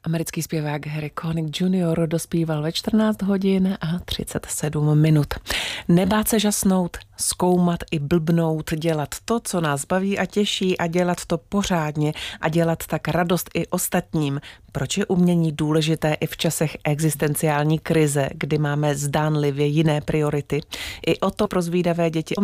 Americký zpěvák Harry Connick Jr. dospíval ve 14 hodin a 37 minut. Nebát se žasnout, zkoumat i blbnout, dělat to, co nás baví a těší a dělat to pořádně a dělat tak radost i ostatním. Proč je umění důležité i v časech existenciální krize, kdy máme zdánlivě jiné priority? I o to pro zvídavé děti